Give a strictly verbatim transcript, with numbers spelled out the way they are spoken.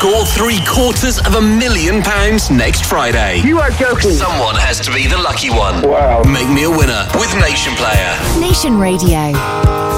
score three quarters of a million pounds next Friday. You are joking. Someone has to be the lucky one. Wow. Make me a winner with Nation Player. Nation Radio.